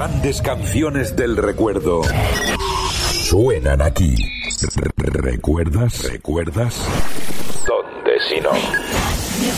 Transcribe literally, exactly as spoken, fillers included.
grandes canciones del recuerdo suenan aquí. ¿Recuerdas? ¿Recuerdas? ¿Dónde si no?